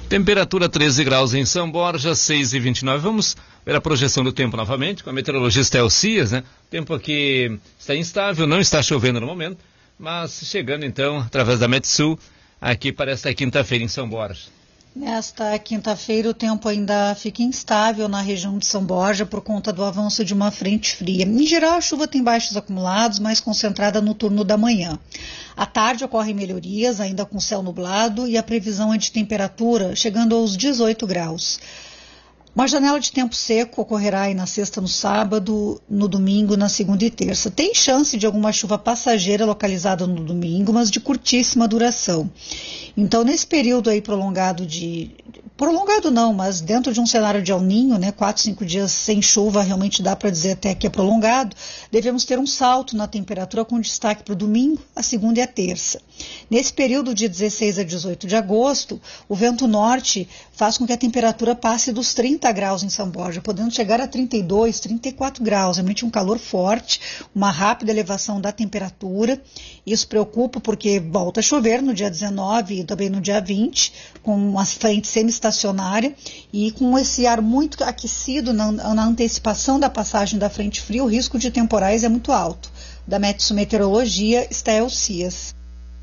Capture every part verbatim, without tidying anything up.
Temperatura treze graus em São Borja, seis e vinte e nove. Vamos ver a projeção do tempo novamente com a meteorologista Elcias, né? O tempo aqui está instável, não está chovendo no momento, mas chegando então através da Metsul aqui para esta quinta-feira em São Borja. Nesta quinta-feira o tempo ainda fica instável na região de São Borja por conta do avanço de uma frente fria. Em geral, a chuva tem baixos acumulados, mais concentrada no turno da manhã. À tarde ocorrem melhorias, ainda com céu nublado, e a previsão é de temperatura chegando aos dezoito graus. Uma janela de tempo seco ocorrerá aí na sexta, no sábado, no domingo, na segunda e terça. Tem chance de alguma chuva passageira localizada no domingo, mas de curtíssima duração. Então, nesse período aí prolongado de... Prolongado não, mas dentro de um cenário de El Niño, né, quatro, cinco dias sem chuva, realmente dá para dizer até que é prolongado, devemos ter um salto na temperatura com destaque para o domingo, a segunda e a terça. Nesse período de dezesseis a dezoito de agosto, o vento norte faz com que a temperatura passe dos trinta graus em São Borja, podendo chegar a trinta e dois, trinta e quatro graus, realmente um calor forte, uma rápida elevação da temperatura. Isso preocupa porque volta a chover no dia dezenove e também no dia vinte, com uma frente semi-estacionária e com esse ar muito aquecido na, na antecipação da passagem da frente fria, o risco de temporais é muito alto. Da Metsu Meteorologia, está Elcias.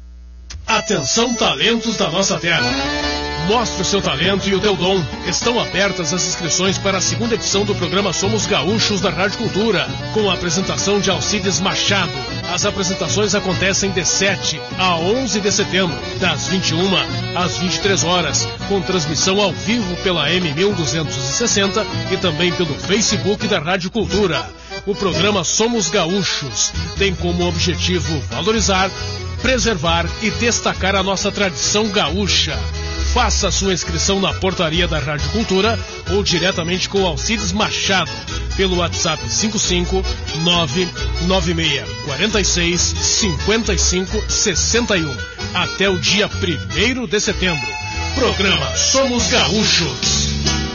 Atenção, talentos da nossa terra! Mostre o seu talento e o teu dom. Estão abertas as inscrições para a segunda edição do programa Somos Gaúchos da Rádio Cultura, com a apresentação de Alcides Machado. As apresentações acontecem de sete a onze de setembro, das vinte e uma às vinte e três horas, com transmissão ao vivo pela M mil duzentos e sessenta e também pelo Facebook da Rádio Cultura. O programa Somos Gaúchos tem como objetivo valorizar, preservar e destacar a nossa tradição gaúcha. Faça sua inscrição na portaria da Rádio Cultura ou diretamente com Alcides Machado pelo WhatsApp cinco cinco nove nove seis quatro seis cinco cinco seis um até o dia primeiro de setembro. Programa Somos Gaúchos.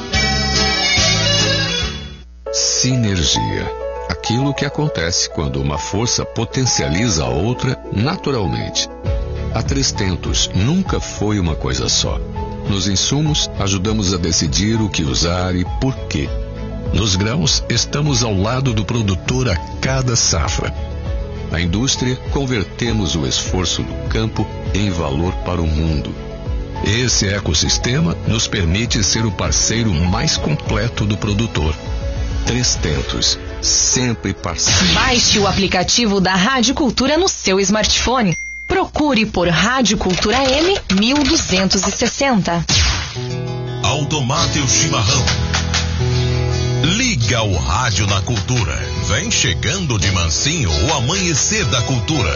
Sinergia. Aquilo que acontece quando uma força potencializa a outra naturalmente. A Três Tentos nunca foi uma coisa só. Nos insumos, ajudamos a decidir o que usar e por quê. Nos grãos, estamos ao lado do produtor a cada safra. Na indústria, convertemos o esforço do campo em valor para o mundo. Esse ecossistema nos permite ser o parceiro mais completo do produtor. Três Tentos, sempre parceiro. Baixe o aplicativo da Rádio Cultura no seu smartphone. Procure por Rádio Cultura M mil duzentos e sessenta. Automate o chimarrão. Liga o rádio na cultura. Vem chegando de mansinho o amanhecer da cultura.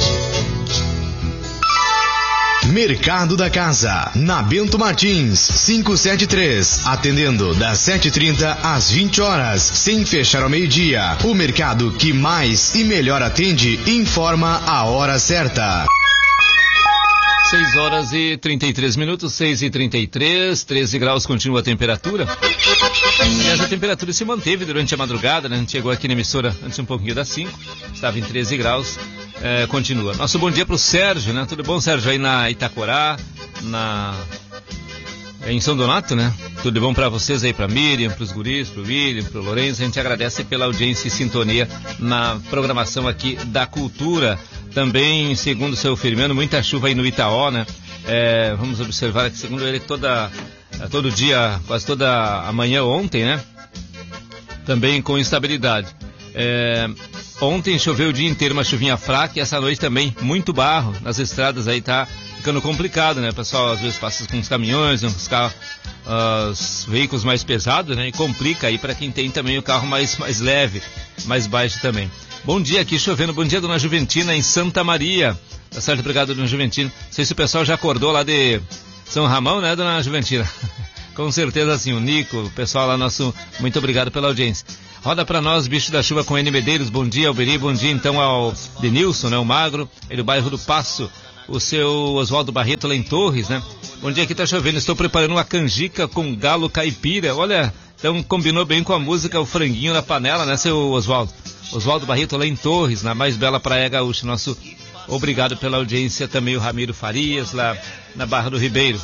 Mercado da Casa, na Bento Martins, quinhentos e setenta e três, atendendo das sete e trinta às vinte horas, sem fechar ao meio-dia. O mercado que mais e melhor atende informa a hora certa. seis horas e trinta e três minutos, seis e trinta e três, treze graus continua a temperatura. E essa temperatura se manteve durante a madrugada, né? A gente chegou aqui na emissora antes um pouquinho das cinco, estava em treze graus. É, continua. Nosso bom dia para o Sérgio, né? Tudo bom, Sérgio? Aí na Itacorá, na... em São Donato, né? Tudo bom para vocês aí, para Miriam, para os guris, para o William, para o Lourenço. A gente agradece pela audiência e sintonia na programação aqui da Cultura. Também, segundo o seu Firmino, muita chuva aí no Itaó, né? É, vamos observar que, segundo ele, toda, todo dia, quase toda a manhã ontem, né? Também com instabilidade. É... Ontem choveu o dia inteiro, uma chuvinha fraca, e essa noite também muito barro nas estradas, aí tá ficando complicado, né? O pessoal às vezes passa com os caminhões, os, carros, uh, os veículos mais pesados, né? E complica aí para quem tem também o carro mais, mais leve, mais baixo também. Bom dia aqui, chovendo. Bom dia, dona Juventina, em Santa Maria. Tá certo, obrigado, dona Juventina. Não sei se o pessoal já acordou lá de São Ramão, né, dona Juventina? Com certeza sim, o Nico, o pessoal lá nosso, muito obrigado pela audiência. Roda para nós, bicho da chuva com N Medeiros, bom dia, Alberi, bom dia então ao Denilson, né, o Magro, ele do bairro do Passo, o seu Oswaldo Barreto lá em Torres, né? Bom dia, aqui tá chovendo, estou preparando uma canjica com galo caipira, olha, então combinou bem com a música, o franguinho na panela, né, seu Oswaldo? Oswaldo Barreto lá em Torres, na mais bela praia gaúcha, nosso obrigado pela audiência, também o Ramiro Farias lá na Barra do Ribeiro.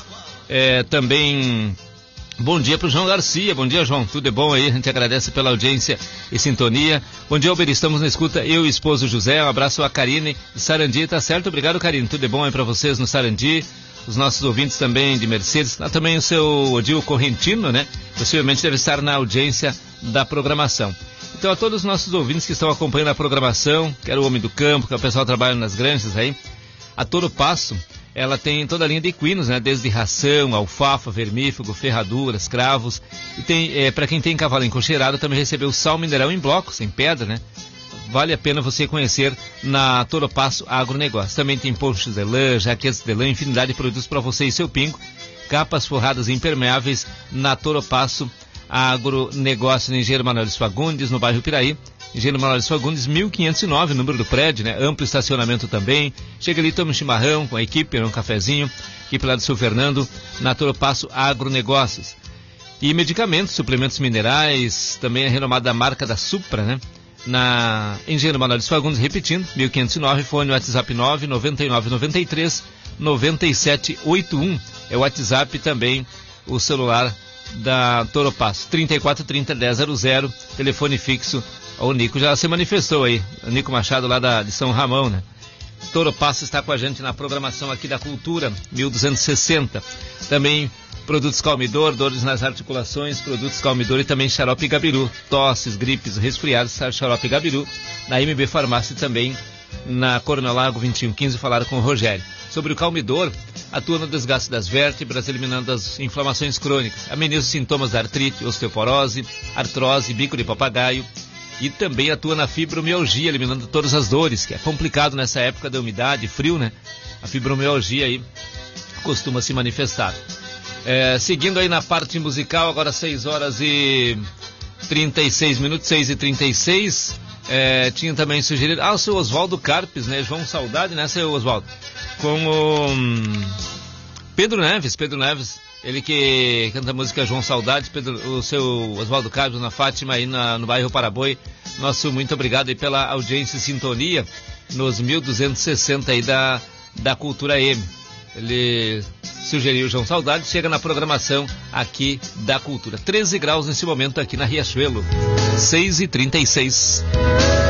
É, também bom dia para o João Garcia. Bom dia, João. Tudo é bom aí? A gente agradece pela audiência e sintonia. Bom dia, Alber. Estamos na escuta. Eu e o esposo José. Um abraço a Karine de Sarandi. Tá certo? Obrigado, Karine. Tudo é bom aí para vocês no Sarandi. Os nossos ouvintes também de Mercedes. Ah, também o seu Odil Correntino, né? Possivelmente deve estar na audiência da programação. Então, a todos os nossos ouvintes que estão acompanhando a programação, que era o Homem do Campo, que é o pessoal que trabalha nas granjas aí, a Toro Passo, ela tem toda a linha de equinos, né? Desde ração, alfafa, vermífugo, ferraduras, cravos. E tem, é, para quem tem cavalo encocheirado, também recebeu sal mineral em bloco, sem pedra, né? Vale a pena você conhecer na Toro Passo Agronegócio. Também tem ponchos de lã, jaquetes de lã, infinidade de produtos para você e seu pingo. Capas forradas e impermeáveis na Toro Passo Agronegócio, no Engenheiro Manuel Fagundes, no bairro Piraí. Engenheiro Manuel Fagundes, mil quinhentos e nove, número do prédio, né? Amplo estacionamento também. Chega ali, toma um chimarrão com a equipe, um cafezinho. Equipe lá do seu Fernando, na Toro Passo Agronegócios. E medicamentos, suplementos minerais, também a renomada marca da Supra, né? Na Engenheiro Manuel Fagundes, repetindo, mil quinhentos e nove, fone WhatsApp nove nove nove nove três nove sete oito um. É o WhatsApp também, o celular da Toro Passo, trinta e quatro trinta dez zero zero, telefone fixo. O Nico já se manifestou aí, o Nico Machado lá da, de São Ramão, né? Toro Passo está com a gente na programação aqui da Cultura, mil duzentos e sessenta. Também produtos Calmidor, dores nas articulações, produtos Calmidor e também xarope Gabiru, tosses, gripes, resfriados, xarope Gabiru, na M B Farmácia e também na Coronel Lago vinte e um quinze, falaram com o Rogério. Sobre o Calmidor, atua no desgaste das vértebras, eliminando as inflamações crônicas, ameniza os sintomas da artrite, osteoporose, artrose, bico de papagaio, e também atua na fibromialgia, eliminando todas as dores, que é complicado nessa época da umidade, frio, né? A fibromialgia aí costuma se manifestar. É, seguindo aí na parte musical, agora seis horas e trinta e seis minutos, seis e trinta e seis, é, tinha também sugerido, ah, o seu Oswaldo Carpes, né? João Saudade, né, seu Oswaldo? Com o hum, Pedro Neves, Pedro Neves, ele que canta a música João Saudade, Pedro, o seu Oswaldo Carlos, na Fátima, aí na, no bairro Paraboi. Nosso muito obrigado aí pela audiência e sintonia nos mil duzentos e sessenta aí da, da Cultura M. Ele sugeriu João Saudade, chega na programação aqui da Cultura. treze graus nesse momento aqui na Riachuelo, seis e trinta e seis.